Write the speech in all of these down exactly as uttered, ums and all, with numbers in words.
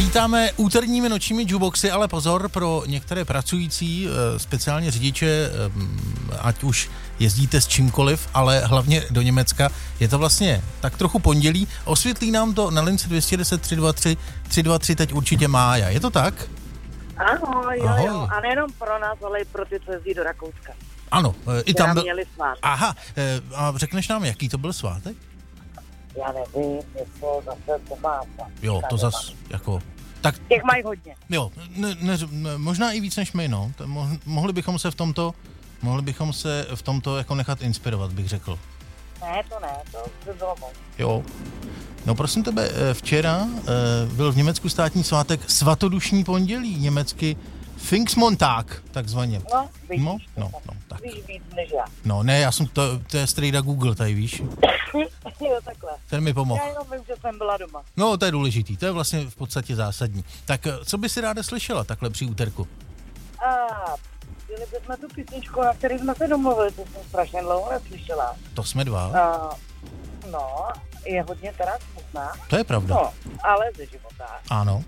Vítáme úterními nočními jukeboxy, ale pozor pro některé pracující, speciálně řidiče, ať už jezdíte s čímkoliv, ale hlavně do Německa. Je to vlastně tak trochu pondělí. Osvětlí nám to na lince dvě deset tři dva tři tři dva tři teď určitě Mája. Je to tak? Ahoj, jo, Ahoj. jo. A nejenom pro nás, ale i pro ty, co jezdí do Rakouska. Ano, i tam byl... měli svátek. Aha, a řekneš nám, jaký to byl svátek? Já nevím, něco zase to má. Jo, to zas jako... Tak, Těch mají hodně. Jo, ne, ne, možná i víc než my, no. To mo, mohli bychom se v tomto, mohli bychom se v tomto jako nechat inspirovat, bych řekl. Ne, to ne, to by bylo moc. Jo. No prosím tebe, včera byl v Německu státní svátek svatodušní pondělí, německy Pfingstmontag, takzvaně. No, vidíš, no, no, no, tak. Víš víc než já. No, ne, já jsem, to, to je strejda Google, tady víš. Jo, takhle. Ten mi pomohl. Já jenom vím, že jsem byla doma. No, to je důležitý, to je vlastně v podstatě zásadní. Tak co by si ráda slyšela takhle při úterku? A chtěli bychom tu písničku, na který jsme se domluvili, to jsem strašně dlouho neslyšela. To jsme dva. A, no, je hodně teda smutná. To je pravda. No, ale ze života. Ano.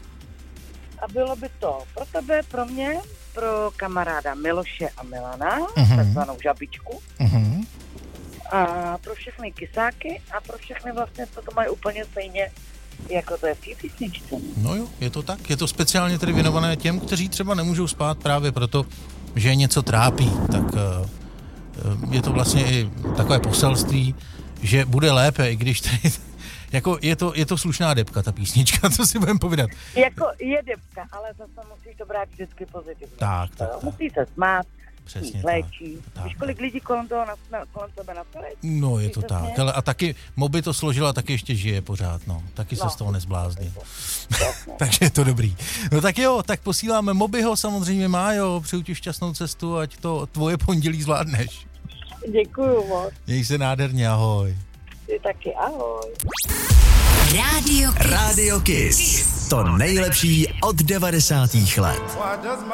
A bylo by to pro tebe, pro mě, pro kamaráda Miloše a Milana, uh-huh. takzvanou žabičku, uh-huh. a pro všechny kysáky a pro všechny vlastně, co to mají úplně stejně, jako to je v té písničce. No jo, je to tak. Je to speciálně tedy věnované těm, kteří třeba nemůžou spát právě proto, že je něco trápí. Tak uh, je to vlastně i takové poselství, že bude lépe, i když tady... Jako je to, je to slušná debka, ta písnička, co si budeme povídat. Jako je debka, ale zase musíš to brát vždycky pozitivně. Tak, tak, tak. Musí se smát, přesně léčí. tak. Víš, kolik lidí kolem toho, na, na, kolem sebe nastane? No, je to tak. Ale a taky Moby to složila, taky ještě žije pořád, no. Taky se no, z toho nezbláznil. Takže je to dobrý. No tak jo, tak posíláme Mobyho, samozřejmě Májo, přeju ti šťastnou cestu, ať to tvoje pondělí zvládneš. Děkuju moc. Měj se nádherně, ahoj. Ty taky, ahoj. Rádio Kiss. Rádio Kiss. To nejlepší od devadesátých let.